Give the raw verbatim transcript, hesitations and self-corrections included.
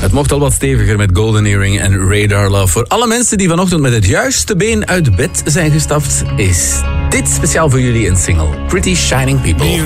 Het mocht al wat steviger met Golden Earring en Radar Love. Voor alle mensen die vanochtend met het juiste been uit bed zijn gestapt, is dit speciaal voor jullie een single. Pretty Shining People.